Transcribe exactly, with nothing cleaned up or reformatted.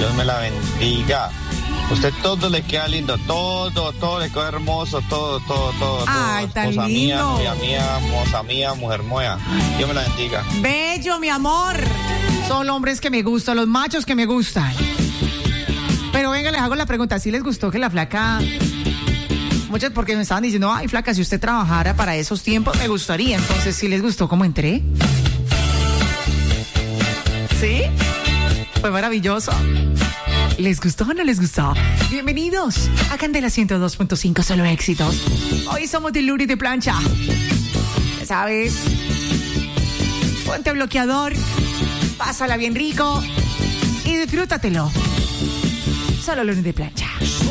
Dios me la bendiga. Usted todo le queda lindo, todo, todo le queda hermoso, todo, todo, todo. Ay, todo. tan Esposa lindo. mía, novia mía, moza mía, mujer mía. Dios me la bendiga. Bello, mi amor. Son hombres que me gustan, los machos que me gustan. Pero venga, les hago la pregunta. ¿Sí les gustó que la flaca... Muchas porque me estaban diciendo, ay, flaca, si usted trabajara para esos tiempos, me gustaría. Entonces, ¿sí les gustó cómo entré? ¿Sí? Fue maravilloso. ¿Les gustó o no les gustó? Bienvenidos a Candela ciento dos punto cinco, solo éxitos. Hoy somos de Luri de Plancha. Ya sabes, ponte bloqueador, pásala bien rico y disfrútatelo. Solo Luri de Plancha.